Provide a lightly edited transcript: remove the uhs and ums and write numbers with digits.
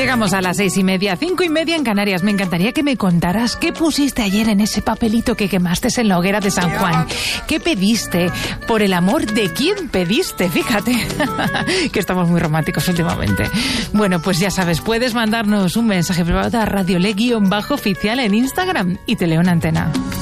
Llegamos a las 6:30, 5:30 en Canarias. Me encantaría que me contaras qué pusiste ayer en ese papelito que quemaste en la hoguera de San Juan. ¿Qué pediste? ¿Por el amor de quién pediste? Fíjate, que estamos muy románticos últimamente. Bueno, pues ya sabes, puedes mandarnos un mensaje privado a Radio Le_oficial en Instagram y te leo en antena.